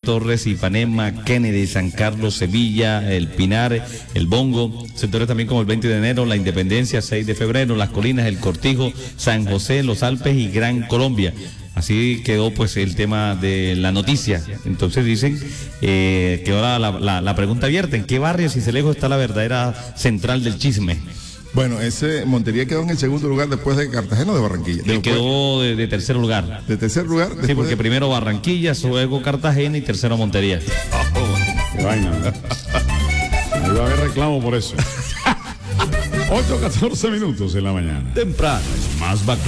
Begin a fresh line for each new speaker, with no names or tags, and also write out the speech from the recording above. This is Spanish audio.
Torres, Ipanema, Kennedy, San Carlos, Sevilla, El Pinar, El Bongo, sectores también como el 20 de enero, La Independencia, 6 de febrero, Las Colinas, El Cortijo, San José, Los Alpes y Gran Colombia. Así quedó pues el tema de la noticia. Entonces dicen que ahora la pregunta abierta, ¿en qué barrio Sincelejo está la verdadera central del chisme?
Bueno, ese Montería quedó en el segundo lugar después de Cartagena o de Barranquilla.
Quedó de tercer lugar.
¿De tercer lugar?
Sí, porque primero Barranquilla, luego Cartagena y tercero Montería.
Qué vaina. Me iba a haber reclamo por eso. 8:14 en la mañana.
Temprano es más bacán.